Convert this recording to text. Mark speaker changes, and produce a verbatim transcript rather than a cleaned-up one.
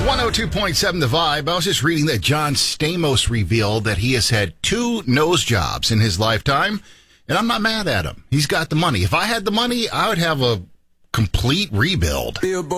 Speaker 1: one oh two point seven The Vibe. I was just reading that John Stamos revealed that he has had two nose jobs in his lifetime, and I'm not mad at him. He's got the money. If I had the money, I would have a complete rebuild.